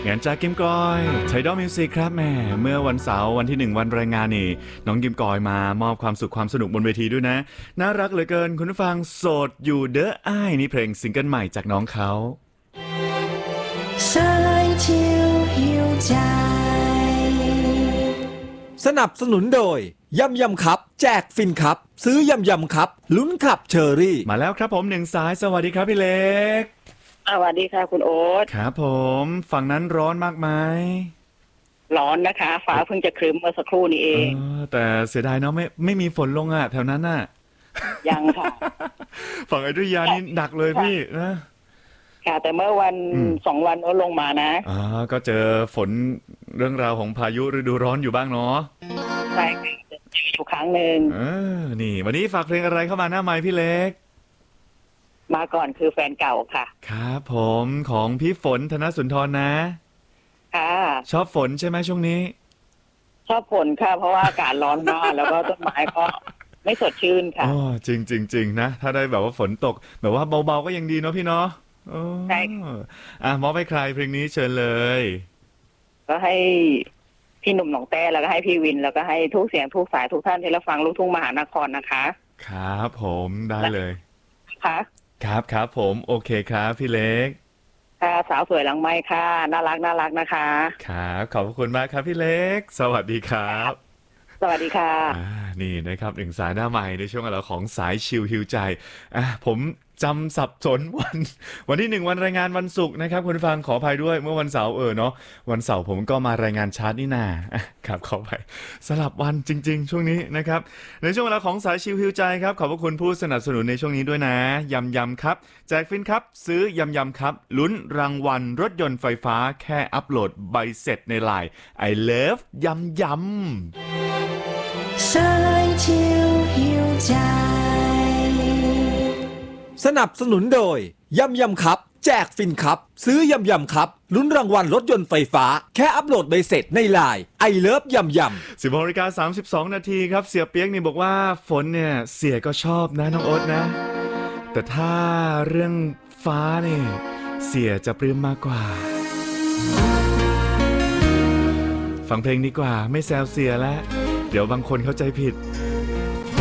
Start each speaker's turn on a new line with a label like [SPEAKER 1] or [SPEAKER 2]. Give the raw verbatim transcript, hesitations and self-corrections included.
[SPEAKER 1] งานจากกิมกอยไทดอลมิวสิกครับแม่เมื่อวันเสาร์วันที่หนึ่งวันรายงานนี่น้องกิมกอยมามอบความสุขความสนุกบนเวทีด้วยนะน่ารักเหลือเกินคุณผู้ฟังโสดอยู่เด้ออ้ายนี่เพลงซิงเกิลใหม่จากน้องเขา
[SPEAKER 2] สายชิวหิวใจ
[SPEAKER 3] สนับสนุนโดยยำยำครับแจกฟินครับซื้อยำยำครับลุ้นขับเชอรี่
[SPEAKER 1] มาแล้วครับผมหนึ่งสายสวัสดีครับพี่เล็ก
[SPEAKER 4] สวัสดีค่ะคุณโอ๊ต
[SPEAKER 1] ครับผมฝั่งนั้นร้อนมากไหม
[SPEAKER 4] ร้อนนะคะฟ้าเพิ่งจะครึ้มเมื่อสักครู่นี้เอง
[SPEAKER 1] เออแต่เสียดายเนาะไม่ไม่มีฝนลงอ่ะแถวนั้นน่ะ
[SPEAKER 4] ยังค่ะ
[SPEAKER 1] ฝั่งอยุธยานี่หนักเลยพี่นะ
[SPEAKER 4] ค่ะแต่เมื่อวันสองวันก็ลงมานะ
[SPEAKER 1] อ๋อก็เจอฝนเรื่องราวของพายุฤดูร้อนอยู่บ้างเนาะ
[SPEAKER 4] ใช่ค่ะเจออยู่ครั้งหนึ่ง
[SPEAKER 1] เออนี่วันนี้ฝากเพลงอะไรเข้ามาหน้าไมค์พี่เล็ก
[SPEAKER 4] มาก่อนคือแฟนเก่าค่ะ
[SPEAKER 1] ครับผมของพี่ฝนธนสุนทรนะ
[SPEAKER 4] ค่ะ
[SPEAKER 1] ชอบฝนใช่ไหมช่วงนี้
[SPEAKER 4] ชอบฝนค่ะเพราะว่าอากาศร้อนมากแล้วก็ต้นไม้ก็ไม่สดชื่นค่ะ
[SPEAKER 1] อ๋อจริงจริงจริงนะถ้าได้แบบว่าฝนตกแบบว่าเบาๆก็ยังดีเนาะพี่เนาะ
[SPEAKER 4] ใช่
[SPEAKER 1] อ่ะมอบให้ใครเพลงนี้เชิญเลย
[SPEAKER 4] ก็ให้พี่หนุ่มหนองแต้แล้วก็ให้พี่วินแล้วก็ให้ทุกเสียงทุกสายทุกท่านที่รับฟังลูกทุ่งมหานครนะคะ
[SPEAKER 1] ครับผมได้เลย
[SPEAKER 4] ค่ะ
[SPEAKER 1] ครับครับผมโอเคครับพี่เล็ก
[SPEAKER 4] ค่ะสาวสวยหลังไมค์ค่ะน่ารักน่ารักนะคะ
[SPEAKER 1] ครับขอบคุณมากครับพี่เล็กสวัสดีครับ
[SPEAKER 4] สวัสดีค่ะ
[SPEAKER 1] อ่านี่นะครับหนึ่งสายหน้าไมค์ในช่วงเราของสายชิลฮิวใจอ่ะผมจำสับสนวันวันที่หนึ่งวันรายงานวันศุกร์นะครับคุณผู้ฟังขออภัยด้วยเมื่อวันเสาร์เออเนาะวันเสาร์ผมก็มารายงานชาร์ตนี่นาครับขออภัยสลับวันจริงๆช่วงนี้นะครับในช่วงเวลาของสายชิลฮิวใจครับขอบพระคุณผู้สนับสนุนในช่วงนี้ด้วยนะยำยำครับแจกฟินครับซื้อยำยำครับลุ้นรางวัลรถยนต์ไฟฟ้าแค่อัปโหลดใบเสร็จในไลน์ I love ยำย
[SPEAKER 2] ำสายชิลฮิวใจ
[SPEAKER 3] สนับสนุนโดยยำยำครับแจกฟินครับซื้อยำยำครับลุ้นรางวัลรถยนต์ไฟฟ้าแค่อัปโหลดใบเสร็จในไลน์ I love ยำยำ
[SPEAKER 1] สิบหกนาฬิกาสามสิบสองนาทีครับเสียเปียกนี่บอกว่าฝนเนี่ยเสียก็ชอบนะน้องโอ๊ตนะแต่ถ้าเรื่องฟ้าเนี่ยเสียจะปลื้มมากกว่าฟังเพลงดีกว่าไม่แซวเสียแล้วเดี๋ยวบางคนเข้าใจผิด